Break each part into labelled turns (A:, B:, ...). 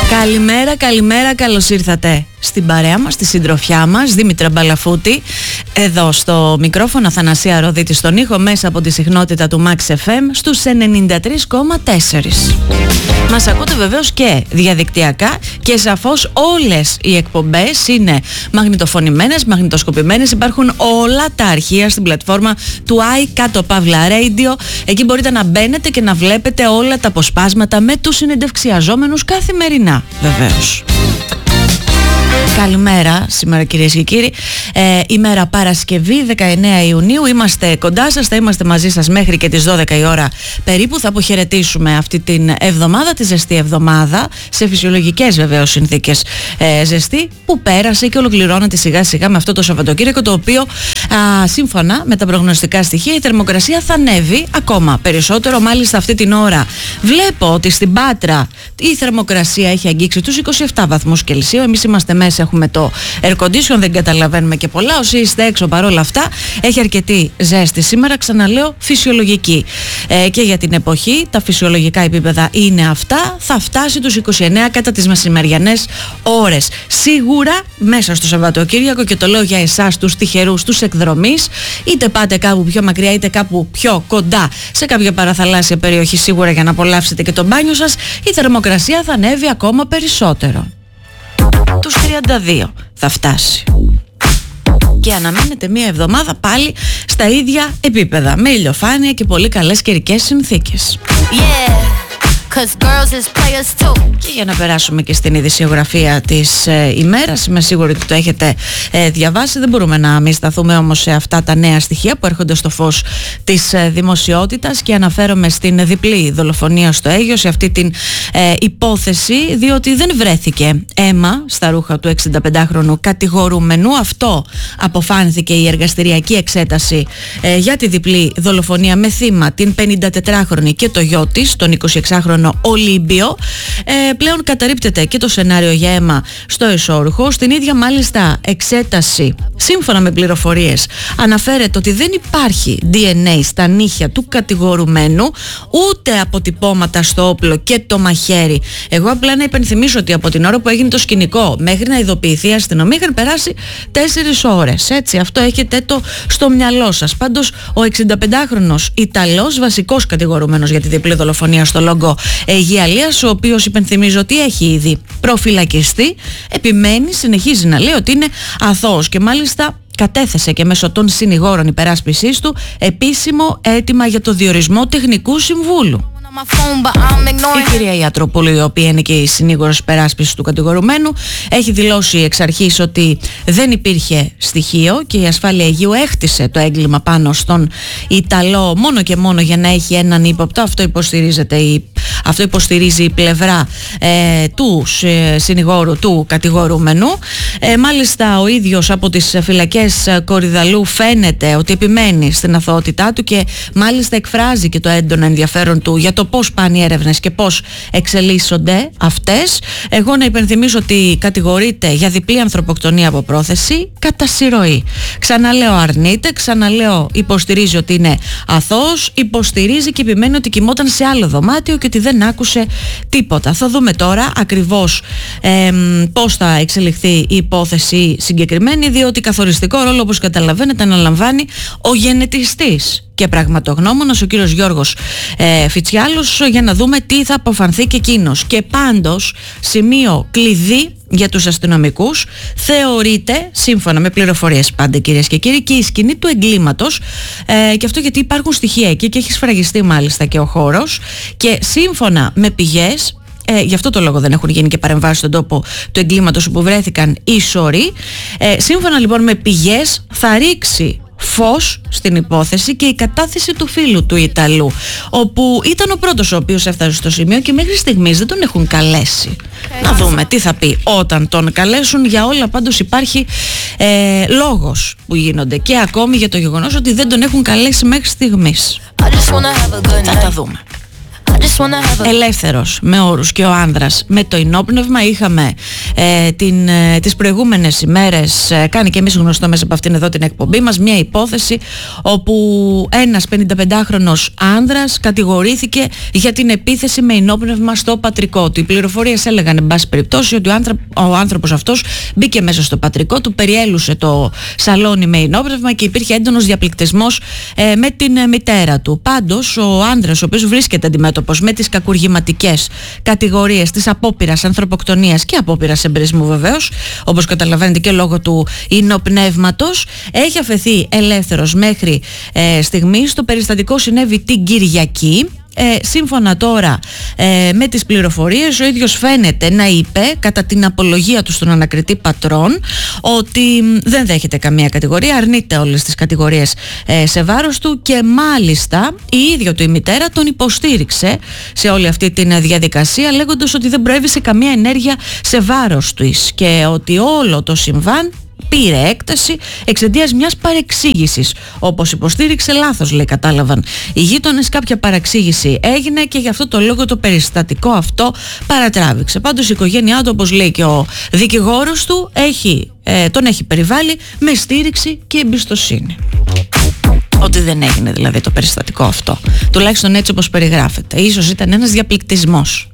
A: Καλημέρα, καλημέρα, καλώς ήρθατε στην παρέα μας, στη συντροφιά μας. Δήμητρα Μπαλαφούτη, εδώ στο μικρόφωνο, Αθανασία Ροδίτη στον ήχο, μέσα από τη συχνότητα του Max FM στους 93,4. Μας ακούτε βεβαίως και διαδικτυακά και σαφώς όλες οι εκπομπές είναι μαγνητοφωνημένες, μαγνητοσκοπημένες. Υπάρχουν όλα τα αρχεία στην πλατφόρμα του i_radio. Εκεί μπορείτε να μπαίνετε και να βλέπετε όλα τα αποσπάσματα με τους συνεντευξιαζόμενους καθημερινά βεβαίως. Καλημέρα σήμερα κυρίες και κύριοι, ημέρα Παρασκευή 19 Ιουνίου, είμαστε κοντά σας, θα είμαστε μαζί σας μέχρι και τις 12 η ώρα περίπου. Θα αποχαιρετήσουμε αυτή την εβδομάδα, τη ζεστή εβδομάδα, σε φυσιολογικές βεβαίως συνθήκες ζεστή, που πέρασε και ολοκληρώνεται σιγά σιγά με αυτό το Σαββατοκύριακο, το οποίο σύμφωνα με τα προγνωστικά στοιχεία η θερμοκρασία θα ανέβει ακόμα περισσότερο. Μάλιστα αυτή την ώρα βλέπω ότι στην Πάτρα η θερμοκρασία έχει αγγίξει τους 27 βαθμούς Κελσίου. Εμείς είμαστε μέσα, έχουμε το air condition, δεν καταλαβαίνουμε και πολλά. Όσοι είστε έξω παρόλα αυτά, έχει αρκετή ζέστη σήμερα, ξαναλέω φυσιολογική. Και για την εποχή τα φυσιολογικά επίπεδα είναι αυτά, θα φτάσει τους 29 κατά τις μεσημεριανές ώρες. Σίγουρα μέσα στο Σαββατοκύριακο, και το λέω για εσάς τους τυχερούς, τους εκδρομείς, είτε πάτε κάπου πιο μακριά είτε κάπου πιο κοντά σε κάποια παραθαλάσσια περιοχή, σίγουρα για να απολαύσετε και το μπάνιο σας, η θερμοκρασία θα ανέβει ακόμα περισσότερο. Τους 32 θα φτάσει. Και αναμένεται μία εβδομάδα πάλι στα ίδια επίπεδα, με ηλιοφάνεια και πολύ καλές καιρικές συνθήκες. Και για να περάσουμε και στην ειδησιογραφία της ημέρας, είμαι σίγουρη ότι το έχετε διαβάσει, δεν μπορούμε να μην σταθούμε όμως σε αυτά τα νέα στοιχεία που έρχονται στο φως της δημοσιότητας, και αναφέρομαι στην διπλή δολοφονία στο Αίγιο, σε αυτή την υπόθεση, διότι δεν βρέθηκε αίμα στα ρούχα του 65χρονου κατηγορούμενου. Αυτό αποφάνθηκε η εργαστηριακή εξέταση για τη διπλή δολοφονία με θύμα την 54χρονη και το γιο της, τον 26χρονο Ολύμπιο. Πλέον καταρρίπτεται και το σενάριο για αίμα στο εσώρουχο. Στην ίδια μάλιστα εξέταση, σύμφωνα με πληροφορίες, αναφέρεται ότι δεν υπάρχει DNA στα νύχια του κατηγορουμένου, ούτε αποτυπώματα στο όπλο και το μαχαίρι. Εγώ απλά να υπενθυμίσω ότι από την ώρα που έγινε το σκηνικό μέχρι να ειδοποιηθεί η αστυνομία είχαν περάσει 4 ώρες. Έτσι, αυτό έχετε το στο μυαλό σας. Πάντως, ο 65χρονος Ιταλός, βασικός κατηγορουμένος για τη διπλή δολοφονία στο Λόγκο Αιγιαλίας, ο οποίος υπενθυμίζω ότι έχει ήδη προφυλακιστεί, επιμένει, συνεχίζει να λέει ότι είναι αθώος, και μάλιστα κατέθεσε και μέσω των συνηγόρων υπεράσπισης του επίσημο αίτημα για το διορισμό τεχνικού συμβούλου. Η κυρία Ιατροπούλου, η οποία είναι και η συνήγορος υπεράσπισης του κατηγορουμένου, έχει δηλώσει εξ αρχής ότι δεν υπήρχε στοιχείο και η ασφάλεια Αιγείου έχτισε το έγκλημα πάνω στον Ιταλό μόνο και μόνο για να έχει έναν ύποπτο. Αυτό υποστηρίζει η πλευρά του συνηγόρου του κατηγορούμενου. Μάλιστα ο ίδιος από τις φυλακές Κορυδαλού φαίνεται ότι επιμένει στην αθωότητά του, και μάλιστα εκφράζει και το έντονο ενδιαφέρον του για το πώς πάνε οι έρευνες και πώς εξελίσσονται αυτές. Εγώ να υπενθυμίσω ότι κατηγορείται για διπλή ανθρωποκτονία από πρόθεση κατά συρροή. Ξαναλέω αρνείται, ξαναλέω υποστηρίζει ότι είναι αθώος, υποστηρίζει και επιμένει ότι κοιμόταν σε άλλο δωμάτιο και ότι δεν άκουσε τίποτα. Θα δούμε τώρα ακριβώς πώς θα εξελιχθεί η υπόθεση συγκεκριμένη, διότι καθοριστικό ρόλο, όπως καταλαβαίνετε, αναλαμβάνει ο γενετιστής και πραγματογνώμονας, ο κύριος Γιώργος Φιτσιάλος, για να δούμε τι θα αποφανθεί και εκείνος. Και πάντως, σημείο κλειδί για τους αστυνομικούς θεωρείται, σύμφωνα με πληροφορίες πάντα κυρίες και κύριοι, και η σκηνή του εγκλήματος, και αυτό γιατί υπάρχουν στοιχεία εκεί και έχει σφραγιστεί μάλιστα και ο χώρος, και σύμφωνα με πηγές, γι' αυτό το λόγο δεν έχουν γίνει και παρεμβάσεις στον τόπο του εγκλήματος όπου βρέθηκαν οι σωροί. Σύμφωνα λοιπόν με πηγές, θα ρίξει φως στην υπόθεση και η κατάθεση του φίλου του Ιταλού, όπου ήταν ο πρώτος ο οποίος έφτασε στο σημείο και μέχρι στιγμής δεν τον έχουν καλέσει. Να δούμε τι θα πει όταν τον καλέσουν. Για όλα πάντως υπάρχει λόγος που γίνονται, και ακόμη για το γεγονός ότι δεν τον έχουν καλέσει μέχρι στιγμής. Θα τα δούμε. ελεύθερος με όρους και ο άνδρας με το ενόπνευμα. Είχαμε τις προηγούμενες ημέρες κάνει και εμείς γνωστό μέσα από αυτήν εδώ την εκπομπή μας μια υπόθεση όπου ένας 55χρονος άνδρας κατηγορήθηκε για την επίθεση με ενόπνευμα στο πατρικό του. Οι πληροφορίες έλεγαν εν πάση περιπτώσει ότι ο άνθρωπος αυτός μπήκε μέσα στο πατρικό του, περιέλουσε το σαλόνι με ενόπνευμα και υπήρχε έντονος διαπληκτισμός με την μητέρα του. Πάντως ο άνδρας, ο οποίος βρίσκεται αντιμέτωπος με τις κακουργηματικές κατηγορίες της απόπειρας ανθρωποκτονίας και απόπειρας εμπρισμού βεβαίως, όπως καταλαβαίνετε και λόγω του ινοπνεύματος, έχει αφαιθεί ελεύθερος μέχρι στιγμής. Το περιστατικό συνέβη την Κυριακή. Σύμφωνα τώρα με τις πληροφορίες, ο ίδιος φαίνεται να είπε κατά την απολογία του στον ανακριτή πατρόν ότι δεν δέχεται καμία κατηγορία, αρνείται όλες τις κατηγορίες σε βάρος του και μάλιστα η ίδια του η μητέρα τον υποστήριξε σε όλη αυτή τη διαδικασία, λέγοντας ότι δεν προέβησε καμία ενέργεια σε βάρος του και ότι όλο το συμβάν πήρε έκταση εξαιτίας μιας παρεξήγησης. Όπως υποστήριξε, λάθος λέει, κατάλαβαν οι γείτονες, κάποια παρεξήγηση έγινε και γι' αυτό το λόγο το περιστατικό αυτό παρατράβηξε. Πάντως η οικογένειά του, όπως λέει και ο δικηγόρος του, τον έχει περιβάλει με στήριξη και εμπιστοσύνη. Ότι δεν έγινε δηλαδή το περιστατικό αυτό, τουλάχιστον έτσι όπως περιγράφεται. Ίσως ήταν ένας διαπληκτισμός.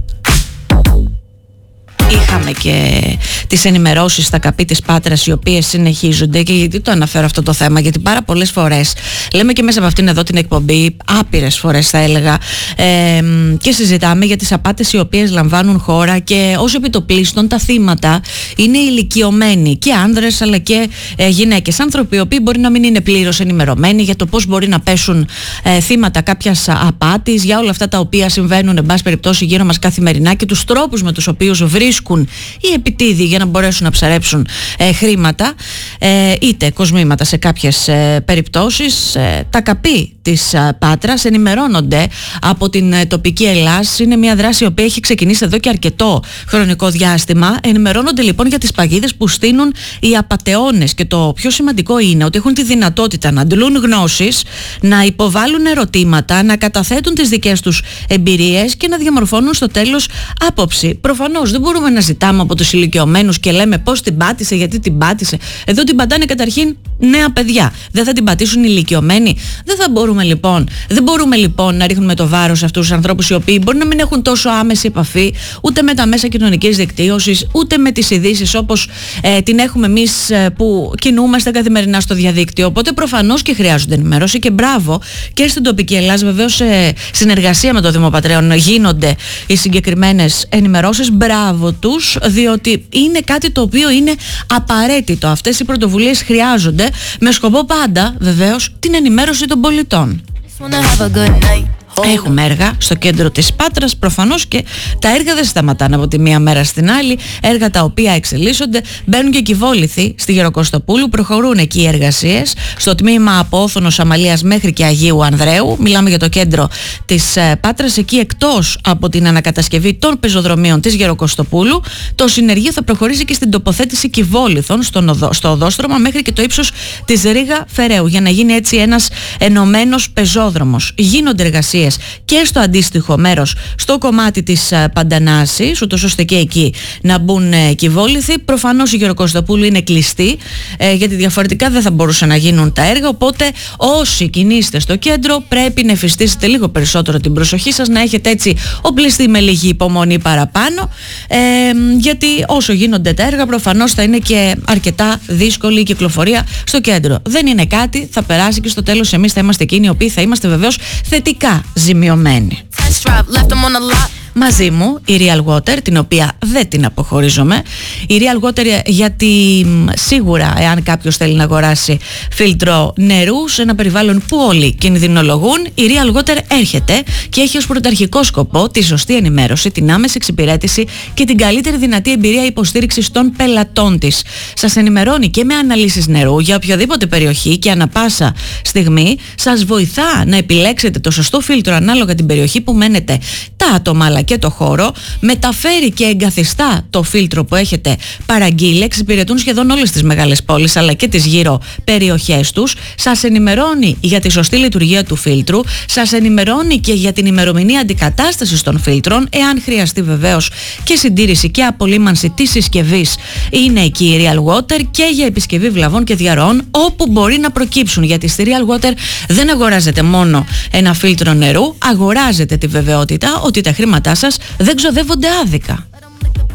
A: Είχαμε και τις ενημερώσεις στα ΚΑΠΗ της Πάτρας, οι οποίες συνεχίζονται. Και γιατί το αναφέρω αυτό το θέμα? Γιατί πάρα πολλές φορές λέμε και μέσα από αυτήν εδώ την εκπομπή, άπειρες φορές θα έλεγα, και συζητάμε για τις απάτες οι οποίες λαμβάνουν χώρα, και ως επιτοπλίστων τα θύματα είναι ηλικιωμένοι, και άνδρες αλλά και γυναίκες, άνθρωποι οι οποίοι μπορεί να μην είναι πλήρως ενημερωμένοι για το πώς μπορεί να πέσουν θύματα κάποιας απάτης, για όλα αυτά τα οποία συμβαίνουν εν πάση περιπτώσει γύρω μας καθημερινά και τους τρόπους με τους οποίους βρίσκουν οι επιτίδιοι για να μπορέσουν να ψαρέψουν χρήματα, είτε κοσμήματα σε κάποιες περιπτώσεις. Τα ΚΑΠΗ της Πάτρας ενημερώνονται από την τοπική Ελλάς. Είναι μια δράση η οποία έχει ξεκινήσει εδώ και αρκετό χρονικό διάστημα. Ενημερώνονται λοιπόν για τις παγίδες που στείνουν οι απατεώνες, και το πιο σημαντικό είναι ότι έχουν τη δυνατότητα να αντλούν γνώσεις, να υποβάλουν ερωτήματα, να καταθέτουν τις δικές τους εμπειρίες και να διαμορφώνουν στο τέλος άποψη. Προφανώς δεν μπορούμε να ζητάμε από τους ηλικιωμένους και λέμε πώς την πάτησε, γιατί την πάτησε. Εδώ την πατάνε καταρχήν νέα παιδιά. Δεν θα την πατήσουν οι ηλικιωμένοι? Δεν μπορούμε λοιπόν να ρίχνουμε το βάρος σε αυτούς τους ανθρώπους, οι οποίοι μπορεί να μην έχουν τόσο άμεση επαφή ούτε με τα μέσα κοινωνικής δικτύωσης, ούτε με τις ειδήσεις όπως την έχουμε εμείς που κινούμαστε καθημερινά στο διαδίκτυο. Οπότε προφανώς και χρειάζονται ενημέρωση, και μπράβο και στην τοπική Ελλάς. Βεβαίως σε συνεργασία με το Δήμο Πατρέων γίνονται οι συγκεκριμένες ενημερώσεις. Μπράβο τους, διότι είναι κάτι το οποίο είναι απαραίτητο. Αυτές οι πρωτοβουλίες χρειάζονται με σκοπό πάντα βεβαίως την ενημέρωση των πολιτών. Έχουμε έργα στο κέντρο της Πάτρας προφανώς, και τα έργα δεν σταματάνε από τη μία μέρα στην άλλη. Έργα τα οποία εξελίσσονται, μπαίνουν και κυβόληθοι στη Γεροκοστοπούλου, προχωρούν εκεί οι εργασίες στο τμήμα από Όθωνος Αμαλίας μέχρι και Αγίου Ανδρέου. Μιλάμε για το κέντρο της Πάτρας. Εκεί, εκτός από την ανακατασκευή των πεζοδρομίων της Γεροκοστοπούλου, το συνεργείο θα προχωρήσει και στην τοποθέτηση κυβόληθων στο οδόστρωμα μέχρι και το ύψος της Ρήγα Φεραίου, για να γίνει έτσι ένας ενωμένος πεζόδρομος. Γίνονται εργασίες και στο αντίστοιχο μέρος, στο κομμάτι της Παντανάσης, ούτως ώστε και εκεί να μπουν κυβόληθοι. Προφανώς η Γεροκοστοπούλου είναι κλειστή, γιατί διαφορετικά δεν θα μπορούσαν να γίνουν τα έργα. Οπότε όσοι κινείστε στο κέντρο πρέπει να εφιστήσετε λίγο περισσότερο την προσοχή σας, να έχετε έτσι οπλιστεί με λίγη υπομονή παραπάνω, γιατί όσο γίνονται τα έργα προφανώς θα είναι και αρκετά δύσκολη η κυκλοφορία στο κέντρο. Δεν είναι κάτι, θα περάσει και στο τέλος εμείς θα είμαστε εκείνοι οι οποίοι θα είμαστε βεβαίως θετικά ζημιωμένοι. Μαζί μου η Real Water, την οποία δεν την αποχωρίζομαι. Η Real Water, γιατί σίγουρα εάν κάποιος θέλει να αγοράσει φίλτρο νερού σε ένα περιβάλλον που όλοι κινδυνολογούν, η Real Water έρχεται και έχει ως πρωταρχικό σκοπό τη σωστή ενημέρωση, την άμεση εξυπηρέτηση και την καλύτερη δυνατή εμπειρία υποστήριξης των πελατών της. Σας ενημερώνει και με αναλύσεις νερού για οποιαδήποτε περιοχή και ανα πάσα στιγμή σας βοηθά να επιλέξετε το σωστό φίλτρο ανάλογα την περιοχή που μένετε, τα άτομα αλλά αλλά και το χώρο, μεταφέρει και εγκαθιστά το φίλτρο που έχετε παραγγείλει. Εξυπηρετούν σχεδόν όλες τις μεγάλες πόλεις αλλά και τις γύρω περιοχές τους. Σας ενημερώνει για τη σωστή λειτουργία του φίλτρου, σας ενημερώνει και για την ημερομηνία αντικατάστασης των φίλτρων, εάν χρειαστεί βεβαίως και συντήρηση και απολύμανση της συσκευής. Είναι εκεί η Real Water και για επισκευή βλαβών και διαρροών όπου μπορεί να προκύψουν, γιατί στη Real Water δεν αγοράζετε μόνο ένα φίλτρο νερού, αγοράζετε τη βεβαιότητα ότι τα χρήματά σας δεν ξοδεύονται άδικα.